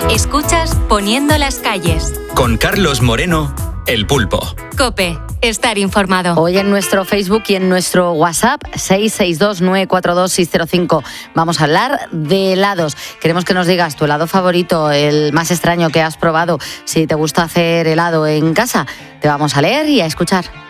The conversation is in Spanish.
Escuchas Poniendo las calles. Con Carlos Moreno, El Pulpo. COPE. Estar informado. Hoy en nuestro Facebook y en nuestro WhatsApp 662-942-605 vamos a hablar de helados. Queremos que nos digas tu helado favorito, el más extraño que has probado. Si te gusta hacer helado en casa, te vamos a leer y a escuchar.